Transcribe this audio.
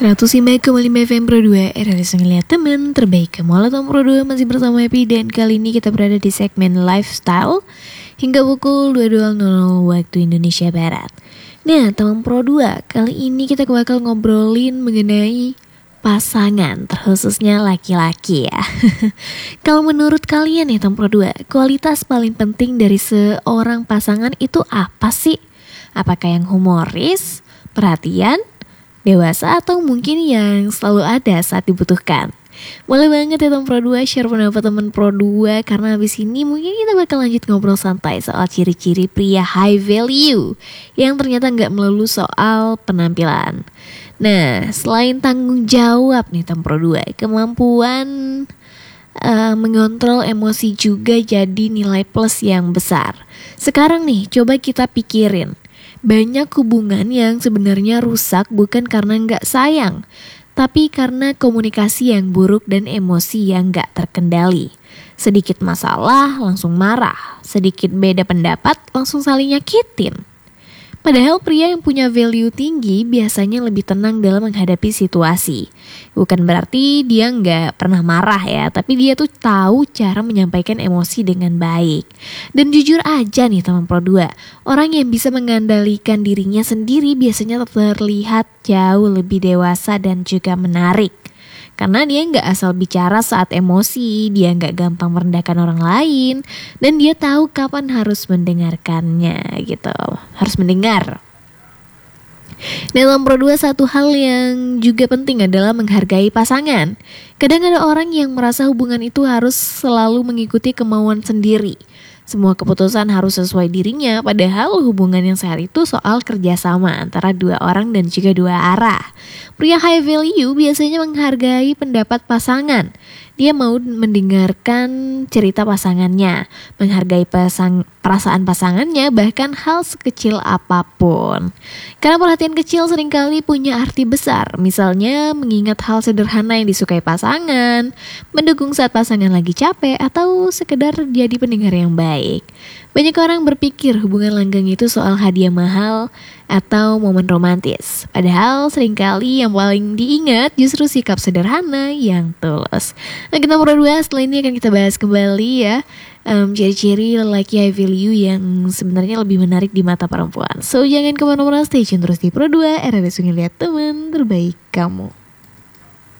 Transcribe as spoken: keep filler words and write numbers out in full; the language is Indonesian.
seratus lima koma lima F M Pro dua, era ngeliat temen terbaik kamu. Halo teman Pro dua, masih bersama Happy. Dan kali ini kita berada di segmen lifestyle hingga pukul dua puluh dua nol nol waktu Indonesia Barat. Nah teman Pro dua, kali ini kita bakal ngobrolin mengenai pasangan, terkhususnya laki-laki ya. Kalau menurut kalian ya teman Pro dua, kualitas paling penting dari seorang pasangan itu apa sih? Apakah yang humoris, perhatian, dewasa, atau mungkin yang selalu ada saat dibutuhkan? Boleh banget ya teman Pro dua share pendapat teman Pro dua, karena habis ini mungkin kita bakal lanjut ngobrol santai soal ciri-ciri pria high value yang ternyata gak melulu soal penampilan. Nah, selain tanggung jawab nih teman Pro dua, kemampuan uh, mengontrol emosi juga jadi nilai plus yang besar. Sekarang nih coba kita pikirin, banyak hubungan yang sebenarnya rusak bukan karena nggak sayang, tapi karena komunikasi yang buruk dan emosi yang nggak terkendali. Sedikit masalah langsung marah, sedikit beda pendapat langsung saling nyakitin. Padahal pria yang punya value tinggi biasanya lebih tenang dalam menghadapi situasi. Bukan berarti dia nggak pernah marah ya, tapi dia tuh tahu cara menyampaikan emosi dengan baik. Dan jujur aja nih teman Pro dua, orang yang bisa mengendalikan dirinya sendiri biasanya terlihat jauh lebih dewasa dan juga menarik. Karena dia nggak asal bicara saat emosi, dia nggak gampang merendahkan orang lain, dan dia tahu kapan harus mendengarkannya gitu, harus mendengar. Dalam Pro dua, satu hal yang juga penting adalah menghargai pasangan. Kadang ada orang yang merasa hubungan itu harus selalu mengikuti kemauan sendiri. Semua keputusan harus sesuai dirinya, padahal hubungan yang sehat itu soal kerjasama antara dua orang dan juga dua arah. Pria high value biasanya menghargai pendapat pasangan. Dia mau mendengarkan cerita pasangannya, menghargai pasang, perasaan pasangannya, bahkan hal sekecil apapun. Karena perhatian kecil seringkali punya arti besar. Misalnya mengingat hal sederhana yang disukai pasangan, mendukung saat pasangan lagi capek, atau sekedar jadi pendengar yang baik. Banyak orang berpikir hubungan langgeng itu soal hadiah mahal atau momen romantis. Padahal seringkali yang paling diingat justru sikap sederhana yang tulus. Nah kita Pro dua, setelah ini akan kita bahas kembali ya um, ciri-ciri lelaki high value yang sebenarnya lebih menarik di mata perempuan. So jangan kemana-mana, stay tune terus di Pro dua, era ngeliat teman terbaik kamu.